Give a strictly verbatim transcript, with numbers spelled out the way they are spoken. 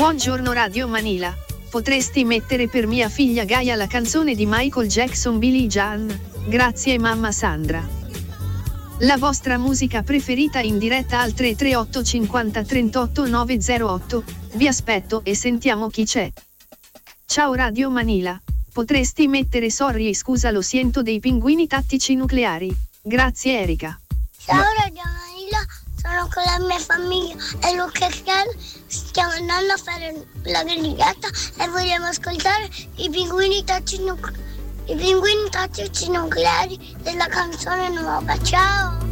Buongiorno Radio Manila. Potresti mettere per mia figlia Gaia la canzone di Michael Jackson Billie Jean? Grazie mamma Sandra. La vostra musica preferita in diretta al tre tre otto cinquanta trentotto nove zero otto. Vi aspetto e sentiamo chi c'è. Ciao Radio Manila. Potresti mettere Sorry e scusa lo siento dei Pinguini Tattici Nucleari? Grazie Erika. Ciao Radio Manila, sono con la mia famiglia e Luca e Chiara. Stiamo andando a fare la grigliata e vogliamo ascoltare i pinguini tattici nucleari. I pinguini tattici nucleari della canzone nuova. Ciao!